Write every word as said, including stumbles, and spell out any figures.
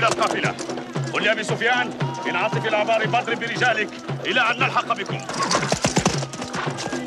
إلى القافلة. قل لأبي سفيان انعطف إلى عبار بدر برجالك إلى أن نلحق بكم.